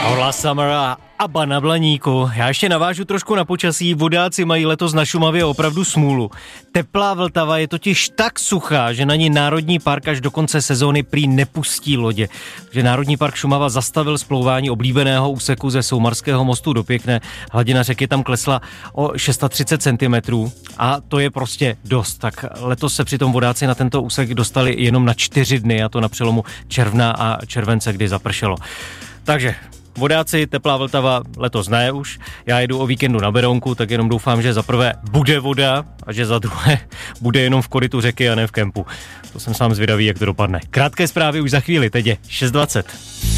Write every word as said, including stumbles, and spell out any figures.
Hola Summer a Abba na Blaníku. Já ještě navážu trošku na počasí. Vodáci mají letos na Šumavě opravdu smůlu. Teplá Vltava je totiž tak suchá, že na ní Národní park až do konce sezóny prý nepustí lodě. Takže Národní park Šumava zastavil splouvání oblíbeného úseku ze Soumarského mostu do Pěkné. Hladina řeky tam klesla o třicet šest centimetrů a to je prostě dost. Tak letos se přitom vodáci na tento úsek dostali jenom na čtyři dny, a to na přelomu června a července, kdy zapršelo. Takže vodáci, teplá Vltava letos ne už. Já jedu o víkendu na Berounku, tak jenom doufám, že za prvé bude voda a že za druhé bude jenom v korytu řeky a ne v kempu. To jsem sám zvědavý, jak to dopadne. Krátké zprávy už za chvíli, teď je šest dvacet.